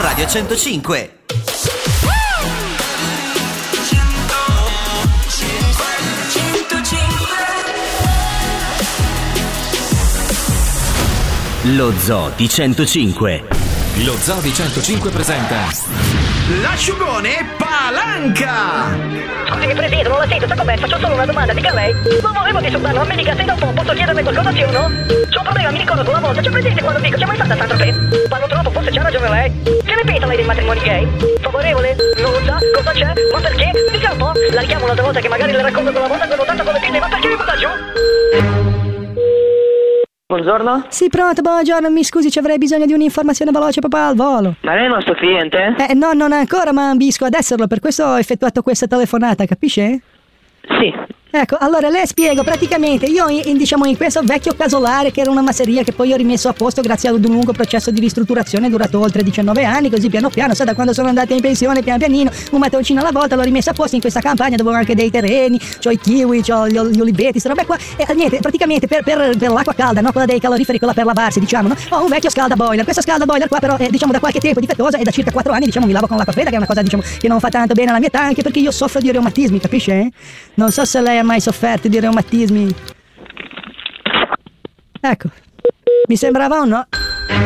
Radio 105. Lo Zoo di 105. Lo Zoo di 105 presenta l'asciugone Palanca. Scusi Presidente, non la sento, sa com'è? Faccio solo una domanda, dica lei. Non volevo disturbarlo, ma mi dica se dopo posso chiederle qualcosa, sì o no? C'ho un problema, mi ricordo una volta, c'è presente quando dico, c'è mai stata tanto tempo? Parlo troppo, forse c'ha ragione lei. Che ne pensa lei dei matrimoni gay? Favorevole? Non lo sa? Cosa c'è? Ma perché? Dica un po'. La richiamo un'altra volta che magari le racconto quella volta che ho tanto con le pinne, ma perché mi butta giù? Buongiorno? Sì, pronto, buongiorno, mi scusi, ci avrei bisogno di un'informazione veloce proprio al volo. Ma lei è il nostro cliente? No, non ancora, ma ambisco ad esserlo, per questo ho effettuato questa telefonata, capisce? Sì. Ecco, allora le spiego, praticamente io in questo vecchio casolare che era una masseria che poi ho rimesso a posto grazie ad un lungo processo di ristrutturazione durato oltre 19 anni, così piano piano, da quando sono andata in pensione pian pianino, un mattoncino alla volta l'ho rimesso a posto in questa campagna dove ho anche dei terreni, c'ho i kiwi, c'ho gli oliveti, queste robe qua, e niente, praticamente per l'acqua calda, no, quella dei caloriferi, quella per lavarsi, diciamo, no, ho un vecchio scaldaboiler, questo scaldaboiler qua però è, diciamo, da qualche tempo difettoso e da circa 4 anni, diciamo, mi lavo con l'acqua fredda, che è una cosa, diciamo, che non fa tanto bene alla mia età, anche perché io soffro di reumatismi, capisce? Non so se lei ha mai sofferto di reumatismi. Ecco, mi sembrava o no?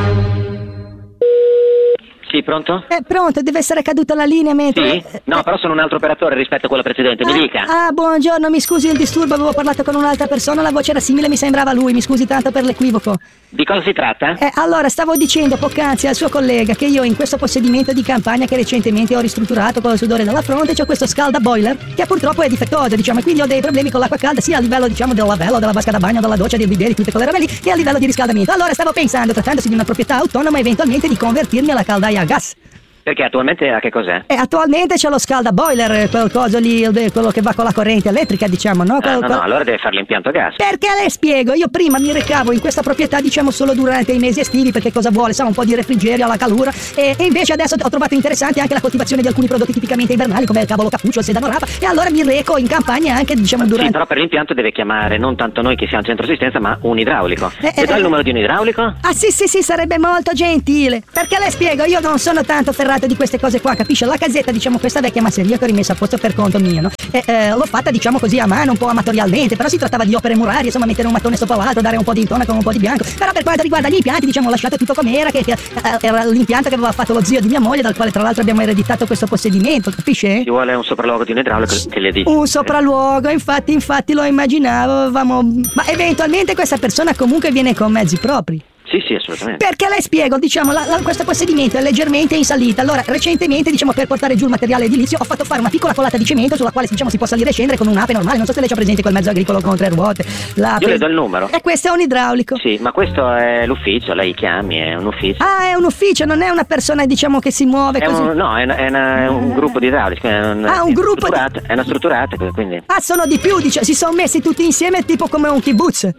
Sì, pronto? Pronto, deve essere caduta la linea mentre... Sì? No, però sono un altro operatore rispetto a quello precedente, mi dica. Buongiorno, mi scusi il disturbo, avevo parlato con un'altra persona, la voce era simile, mi sembrava lui, mi scusi tanto per l'equivoco. Di cosa si tratta? Allora, stavo dicendo poc'anzi al suo collega che io in questo possedimento di campagna che recentemente ho ristrutturato con il sudore della fronte c'ho questo scaldaboiler che purtroppo è difettoso, diciamo, e quindi ho dei problemi con l'acqua calda sia a livello, diciamo, del lavello, della vasca da bagno, della doccia, dei bidet, tutte quelle robe lì, che a livello di riscaldamento. Allora stavo pensando, trattandosi di una proprietà autonoma, eventualmente di convertirmi alla caldaia a gas. Perché attualmente a che cos'è? Attualmente c'è lo scaldaboiler, quel coso lì, quello che va con la corrente elettrica, diciamo, no? No, allora deve fare l'impianto a gas. Perché le spiego, io prima mi recavo in questa proprietà, diciamo, solo durante i mesi estivi, perché cosa vuole, sa, un po' di refrigerio alla calura, e invece adesso ho trovato interessante anche la coltivazione di alcuni prodotti tipicamente invernali, come il cavolo cappuccio, il sedano rapa, e allora mi reco in campagna anche, diciamo, durante... Sì, però per l'impianto deve chiamare non tanto noi che siamo centro assistenza, ma un idraulico. E dà il numero di un idraulico? Sì, sarebbe molto gentile. Perché le spiego, io non sono tanto ferrato di queste cose qua, capisce? La casetta, diciamo, questa vecchia masseria che ho rimesso a posto per conto mio, no? L'ho fatta, diciamo così, a mano, un po' amatorialmente, però si trattava di opere murarie, insomma, mettere un mattone sopra l'altro, dare un po' di intonaco, un po' di bianco. Però per quanto riguarda gli impianti, diciamo, ho lasciato tutto com'era, che era l'impianto che aveva fatto lo zio di mia moglie, dal quale tra l'altro abbiamo ereditato questo possedimento, capisce? Ci vuole un sopralluogo di un idraulico che le dice. Un sopralluogo, infatti lo immaginavo, ma eventualmente questa persona comunque viene con mezzi propri. Sì, assolutamente. Perché le spiego, diciamo, questo possedimento è leggermente in salita. Allora, recentemente, diciamo, per portare giù il materiale edilizio ho fatto fare una piccola colata di cemento sulla quale, diciamo, si può salire e scendere con un'ape normale. Non so se lei c'ha presente quel mezzo agricolo con 3 ruote. Io le do il numero. E questo è un idraulico. Sì, ma questo è l'ufficio, lei chiami, è un ufficio. È un ufficio, non è una persona, diciamo, che si muove così. È un gruppo di idraulici. Un gruppo è una strutturata, quindi. Sono di più, diciamo, si sono messi tutti insieme tipo come un kibbutz.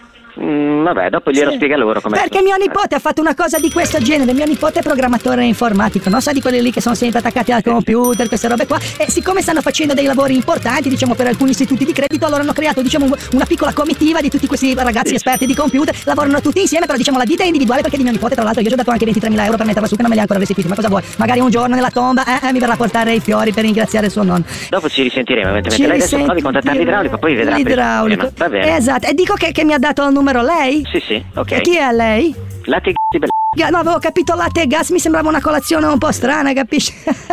Vabbè, dopo glielo spiega loro come. Perché mio nipote ha fatto una cosa di questo genere. Mio nipote è programmatore informatico, no? Sa, di quelli lì che sono sempre attaccati al computer, queste robe qua. E siccome stanno facendo dei lavori importanti, diciamo, per alcuni istituti di credito, allora hanno creato, diciamo, una piccola comitiva di tutti questi ragazzi esperti di computer. Lavorano tutti insieme, però, diciamo, la ditta è individuale, perché di mio nipote, tra l'altro, io gli ho dato anche 23.000 euro per metterla su, che non me li ha ancora restituiti. Ma cosa vuole? Magari un giorno nella tomba mi verrà a portare i fiori per ringraziare il suo nonno. Dopo ci risentiremo, eventualmente. Lei adesso provi a contattare l'idraulico, poi vedrà. L'idraulico. Va bene. Esatto. E dico che mi ha dato il numero lei? Sì, ok. E chi è lei? Latte No, avevo capito latte e gas, mi sembrava una colazione un po' strana, capisci?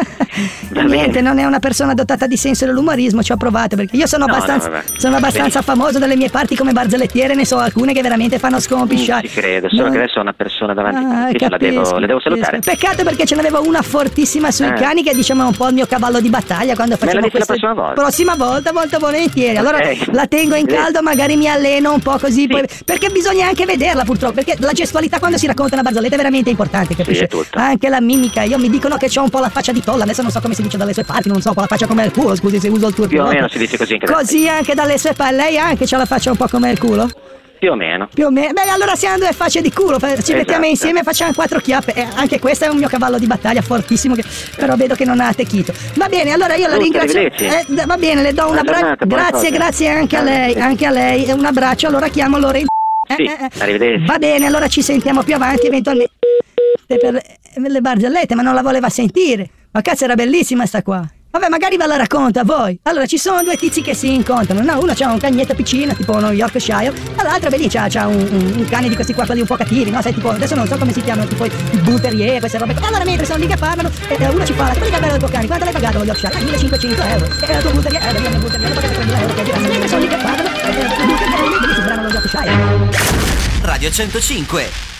Niente, non è una persona dotata di senso dell'umorismo, ci ho provato, perché io sono abbastanza famoso dalle mie parti come barzellettiere, ne so alcune che veramente fanno scompisciare. Ci credo, solo che adesso ho una persona davanti, le devo salutare. Peccato, perché ce n'avevo una fortissima sui cani che, diciamo, è un po' il mio cavallo di battaglia quando facciamo la prossima volta. Prossima volta, molto volentieri. Allora la tengo in caldo, magari mi alleno un po' così, poi, perché bisogna anche vederla, purtroppo, perché la gestualità quando si racconta una barzelletta è veramente importante, capisci? Sì, è tutto. Anche la mimica, io mi dicono che c'ho un po' la faccia di tolla, adesso non so come si dice dalle sue parti, non so, con la faccia come il culo, scusi se uso il tuo. Più o meno si dice così anche così anche dalle sue parti. Lei anche c'ha la faccia un po' come il culo? Più o meno. Beh, allora siamo 2 facce di culo, ci mettiamo insieme e facciamo 4 chiappe. Anche questo è un mio cavallo di battaglia fortissimo, però vedo che non ha attecchito. Va bene, allora io la ringrazio. Va bene, le do un abbraccio. Grazie anche a lei, un abbraccio, allora chiamo Lorenzo. Sì, arrivederci. Va bene, allora ci sentiamo più avanti eventualmente. per le barzellette, ma non la voleva sentire. Ma cazzo, era bellissima sta qua. Vabbè, magari ve la racconto a voi. Allora, ci sono due tizi che si incontrano, no? Uno c'ha un cagnetto piccino, tipo uno Yorkshire, e l'altro, vedi, c'ha un cane di questi qua, quelli un po' cattivi, no? Sai, tipo, adesso non so come si chiamano, tipo i bull terrier, queste robe. Allora, mentre sono lì che parlano, uno ci fa, quelli che bello il tuo cane, quanto l'hai pagato lo Yorkshire? 1.500 euro. E la tua bull terrier, la mia bull terrier, l'ho pagato 3.000 euro, che è diverso. Mentre sono lì che parlano, bull terrier, lì si brano lo Yorkshire. Radio 105.